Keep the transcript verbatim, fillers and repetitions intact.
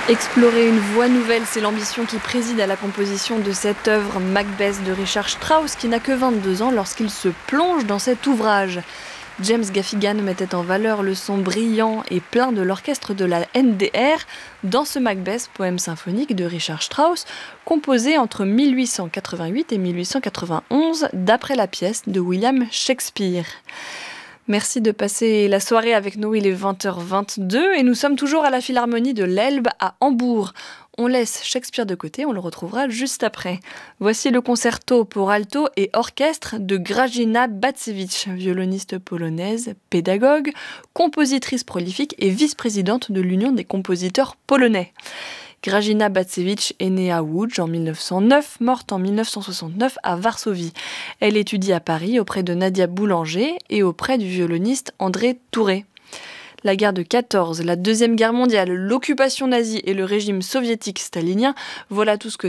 Explorer une voie nouvelle, c'est l'ambition qui préside à la composition de cette œuvre Macbeth de Richard Strauss, qui n'a que vingt-deux ans lorsqu'il se plonge dans cet ouvrage. James Gaffigan mettait en valeur le son brillant et plein de l'orchestre de la N D R dans ce Macbeth, poème symphonique de Richard Strauss, composé entre mille huit cent quatre-vingt-huit et mille huit cent quatre-vingt-onze, d'après la pièce de William Shakespeare. Merci de passer la soirée avec nous, il est vingt heures vingt-deux et nous sommes toujours à la Philharmonie de l'Elbe à Hambourg. On laisse Shakespeare de côté, on le retrouvera juste après. Voici le concerto pour alto et orchestre de Grażyna Bacewicz, violoniste polonaise, pédagogue, compositrice prolifique et vice-présidente de l'Union des compositeurs polonais. Grażyna Bacewicz est née à Łódź en mille neuf cent neuf, morte en mille neuf cent soixante-neuf à Varsovie. Elle étudie à Paris auprès de Nadia Boulanger et auprès du violoniste André Touré. La guerre de quatorze, la Deuxième Guerre mondiale, l'occupation nazie et le régime soviétique stalinien, voilà tout ce que